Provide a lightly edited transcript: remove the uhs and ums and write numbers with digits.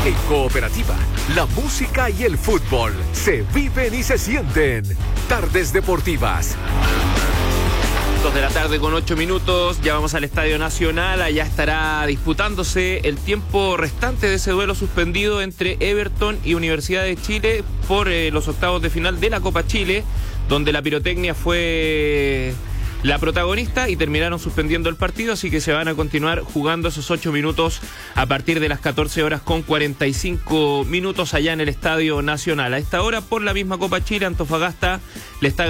En Cooperativa, la música y el fútbol se viven y se sienten. Tardes Deportivas. 2 de la tarde con 8 minutos, ya vamos al Estadio Nacional, allá estará disputándose el tiempo restante de ese duelo suspendido entre Everton y Universidad de Chile por los octavos de final de la Copa Chile, donde la pirotecnia fue la protagonista y terminaron suspendiendo el partido, así que se van a continuar jugando esos 8 minutos a partir de las 14 horas con 45 minutos allá en el Estadio Nacional. A esta hora, por la misma Copa Chile, Antofagasta le está